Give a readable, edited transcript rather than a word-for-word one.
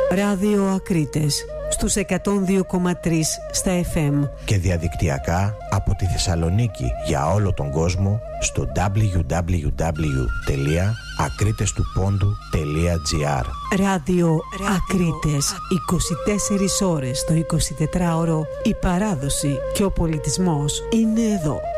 Ράδιο Ακρίτες στους 102,3 στα FM και διαδικτυακά από τη Θεσσαλονίκη για όλο τον κόσμο στο www.akritestupondou.gr. Ράδιο Ακρίτες, 24 ώρες το 24ωρο. Η παράδοση και ο πολιτισμός είναι εδώ.